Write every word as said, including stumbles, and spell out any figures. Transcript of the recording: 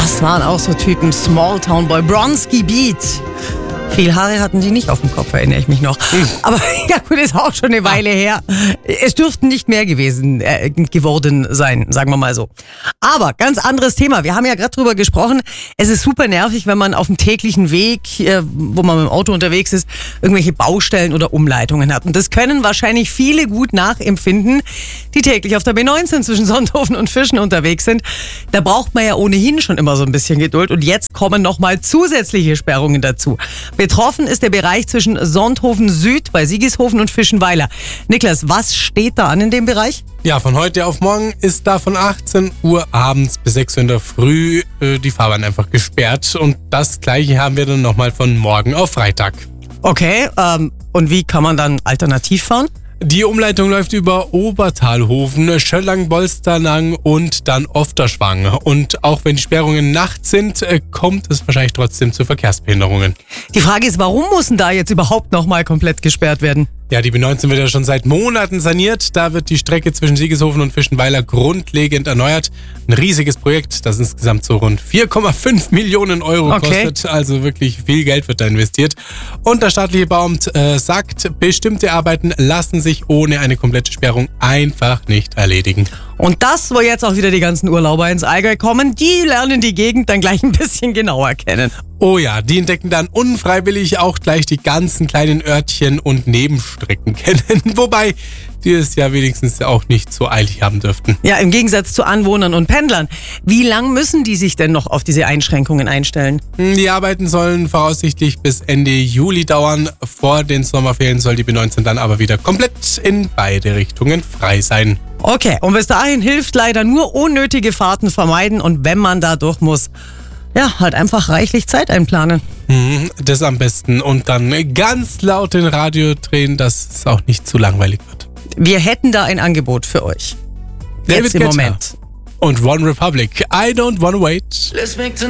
Das waren auch so Typen. Small Town Boy, Bronski Beat. Viel Haare hatten die nicht auf dem Kopf, erinnere ich mich noch. Hm. Aber ja gut, ist auch schon eine Weile her. Es dürften nicht mehr gewesen äh, geworden sein, sagen wir mal so. Aber ganz anderes Thema. Wir haben ja gerade drüber gesprochen. Es ist super nervig, wenn man auf dem täglichen Weg, äh, wo man mit dem Auto unterwegs ist, irgendwelche Baustellen oder Umleitungen hat. Und das können wahrscheinlich viele gut nachempfinden, die täglich auf der B neunzehn zwischen Sonthofen und Fischen unterwegs sind. Da braucht man ja ohnehin schon immer so ein bisschen Geduld. Und jetzt kommen nochmal zusätzliche Sperrungen dazu. Betroffen ist der Bereich zwischen Sonthofen Süd bei Siegeshofen und Fischenweiler. Niklas, was steht da an in dem Bereich? Ja, von heute auf morgen ist da von achtzehn Uhr abends bis sechs Uhr in der Früh äh, die Fahrbahn einfach gesperrt. Und das Gleiche haben wir dann nochmal von morgen auf Freitag. Okay, ähm, und wie kann man dann alternativ fahren? Die Umleitung läuft über Obertalhofen, Schöllang, Bolsternang und dann Ofterschwang. Und auch wenn die Sperrungen nachts sind, kommt es wahrscheinlich trotzdem zu Verkehrsbehinderungen. Die Frage ist, warum muss denn da jetzt überhaupt nochmal komplett gesperrt werden? Ja, die B neunzehn wird ja schon seit Monaten saniert. Da wird die Strecke zwischen Siegeshofen und Fischenweiler grundlegend erneuert. Ein riesiges Projekt, das insgesamt so rund vier Komma fünf Millionen Euro okay. kostet. Also wirklich viel Geld wird da investiert. Und der staatliche Bauamt äh, sagt, bestimmte Arbeiten lassen sich ohne eine komplette Sperrung einfach nicht erledigen. Und das, wo jetzt auch wieder die ganzen Urlauber ins Allgäu kommen, die lernen die Gegend dann gleich ein bisschen genauer kennen. Oh ja, die entdecken dann unfreiwillig auch gleich die ganzen kleinen Örtchen und Nebenstrecken kennen. Wobei die es ja wenigstens auch nicht so eilig haben dürften. Ja, im Gegensatz zu Anwohnern und Pendlern. Wie lang müssen die sich denn noch auf diese Einschränkungen einstellen? Die Arbeiten sollen voraussichtlich bis Ende Juli dauern. Vor den Sommerferien soll die B neunzehn dann aber wieder komplett in beide Richtungen frei sein. Okay, und bis dahin hilft leider nur unnötige Fahrten vermeiden. Und wenn man da durch muss, ja, halt einfach reichlich Zeit einplanen. Das am besten. Und dann ganz laut den Radio drehen, dass es auch nicht zu langweilig wird. Wir hätten da ein Angebot für euch. David Jetzt im Guetta Moment. Und One Republic. I don't wanna wait.